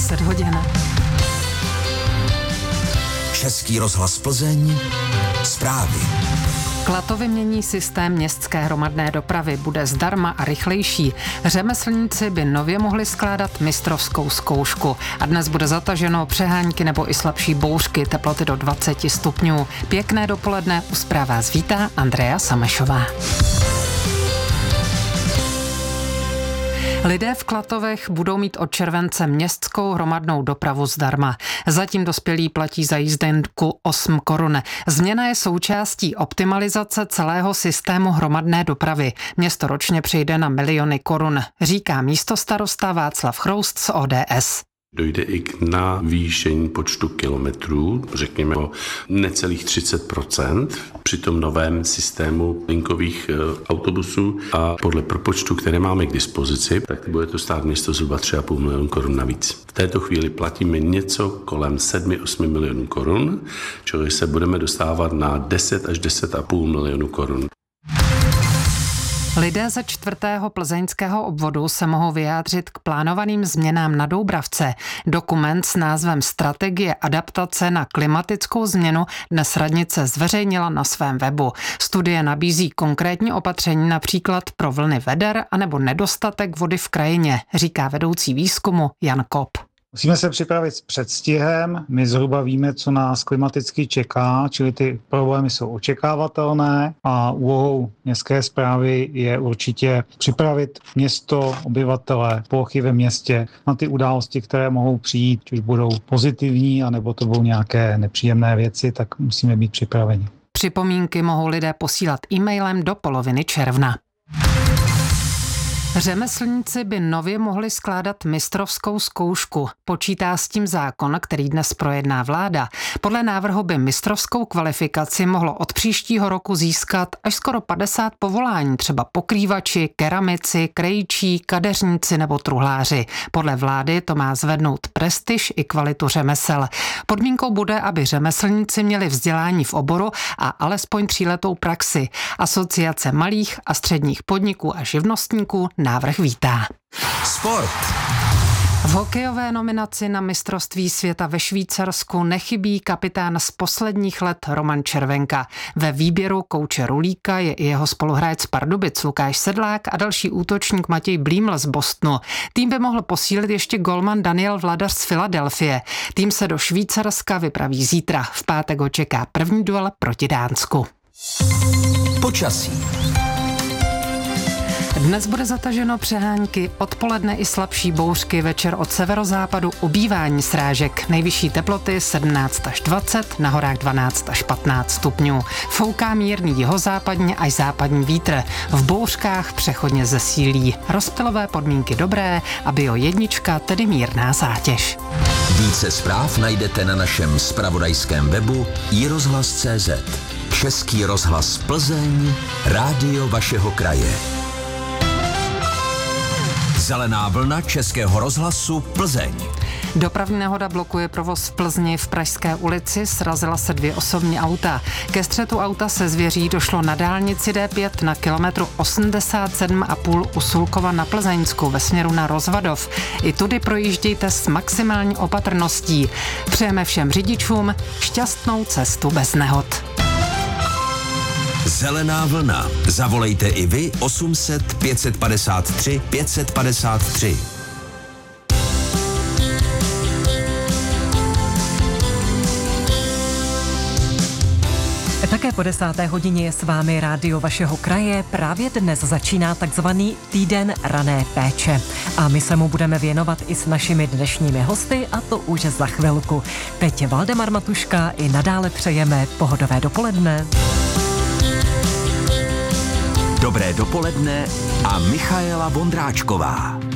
10 hodin. Český rozhlas Plzeň, zprávy. Klatovy mění systém městské hromadné dopravy, bude zdarma a rychlejší. Řemeslníci by nově mohli skládat mistrovskou zkoušku. A dnes bude zataženo přehánky nebo i slabší bouřky, teploty do 20 stupňů. Pěkné dopoledne, u zpráv vás vítá Andrea Samešová. Lidé v Klatovech budou mít od července městskou hromadnou dopravu zdarma. Zatím dospělí platí za jízdenku 8 korun. Změna je součástí optimalizace celého systému hromadné dopravy. Město ročně přejde na miliony korun, říká místostarosta Václav Chroust z ODS. Dojde i k navýšení počtu kilometrů, řekněme o necelých 30% při tom novém systému linkových autobusů a podle propočtu, které máme k dispozici, tak bude to stát město zhruba 3,5 milionu korun navíc. V této chvíli platíme něco kolem 7-8 milionů korun, čili se budeme dostávat na 10 až 10,5 milionu korun. Lidé ze 4. plzeňského obvodu se mohou vyjádřit k plánovaným změnám na Doubravce. Dokument s názvem Strategie adaptace na klimatickou změnu dnes radnice zveřejnila na svém webu. Studie nabízí konkrétní opatření například pro vlny veder anebo nedostatek vody v krajině, říká vedoucí výzkumu Jan Kop. Musíme se připravit s předstihem, my zhruba víme, co nás klimaticky čeká, čili ty problémy jsou očekávatelné a úlohou městské správy je určitě připravit město, obyvatele, plochy ve městě na ty události, které mohou přijít, či už budou pozitivní, anebo to budou nějaké nepříjemné věci, tak musíme být připraveni. Připomínky mohou lidé posílat e-mailem do poloviny června. Řemeslníci by nově mohli skládat mistrovskou zkoušku. Počítá s tím zákon, který dnes projedná vláda. Podle návrhu by mistrovskou kvalifikaci mohlo od příštího roku získat až skoro 50 povolání, třeba pokrývači, keramici, krejčí, kadeřníci nebo truhláři. Podle vlády to má zvednout prestiž i kvalitu řemesel. Podmínkou bude, aby řemeslníci měli vzdělání v oboru a alespoň 3letou praxi. Asociace malých a středních podniků a živnostníků návrh vítá. Sport. V hokejové nominaci na mistrovství světa ve Švýcarsku nechybí kapitán z posledních let Roman Červenka. Ve výběru kouče Rulíka je i jeho spoluhráč z Pardubic Lukáš Sedlák a další útočník Matěj Blíml z Bostonu. Tým by mohl posílit ještě golman Daniel Vladař z Filadelfie. Tým se do Švýcarska vypraví zítra. V pátek ho čeká první duel proti Dánsku. Počasí. Dnes bude zataženo přehánky, odpoledne i slabší bouřky, večer od severozápadu ubývání srážek. Nejvyšší teploty 17 až 20, na horách 12 až 15 stupňů. Fouká mírný jihozápadně až západní vítr. V bouřkách přechodně zesílí. Rozptylové podmínky dobré a Bio1, tedy mírná zátěž. Více zpráv najdete na našem zpravodajském webu iRozhlas.cz. Český rozhlas Plzeň, rádio vašeho kraje. Zelená vlna Českého rozhlasu Plzeň. Dopravní nehoda blokuje provoz v Plzni. V Pražské ulici srazila se 2 osobní auta. Ke střetu auta se zvěří došlo na dálnici D5 na kilometru 87,5 u Sulkova na Plzeňsku ve směru na Rozvadov. I tudy projíždějte s maximální opatrností. Přejeme všem řidičům šťastnou cestu bez nehod. Zelená vlna. Zavolejte i vy 800 553 553. Také po 10. hodině je s vámi rádio vašeho kraje. Právě dnes začíná takzvaný týden rané péče. A my se mu budeme věnovat i s našimi dnešními hosty, a to už za chvilku. Teď Valdemar Matuška, i nadále přejeme pohodové dopoledne. Dobré dopoledne a Michaela Vondráčková.